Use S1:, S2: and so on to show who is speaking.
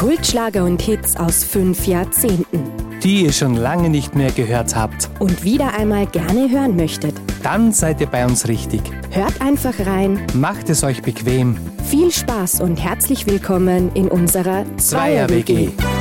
S1: Kultschlager und Hits aus 5 Jahrzehnten.
S2: Die ihr schon lange nicht mehr gehört habt.
S1: Und wieder einmal gerne hören möchtet.
S2: Dann seid ihr bei uns richtig.
S1: Hört einfach rein.
S2: Macht es euch bequem.
S1: Viel Spaß und herzlich willkommen in unserer Zweier-WG.